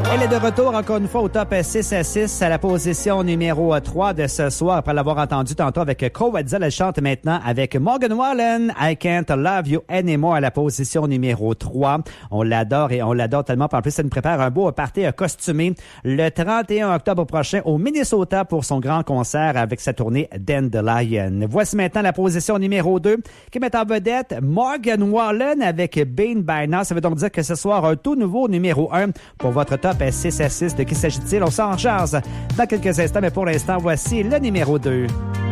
Elle est de retour encore une fois au top 6 à 6 à la position numéro 3 de ce soir. Après l'avoir entendu tantôt avec Crow Wetzel, elle chante maintenant avec Morgan Wallen, I Can't Love You Anymore à la position numéro 3. On l'adore et on l'adore tellement. En plus, ça nous prépare un beau party costumé le 31 octobre prochain au Minnesota pour son grand concert avec sa tournée Dandelion. Voici maintenant la position numéro 2 qui met en vedette Morgan Wallen avec Bean by Now. Ça veut donc dire que ce soir, un tout nouveau numéro 1 pour votre top 6 à 6. De qui s'agit-il? On s'en jase dans quelques instants, mais pour l'instant, voici le numéro 2.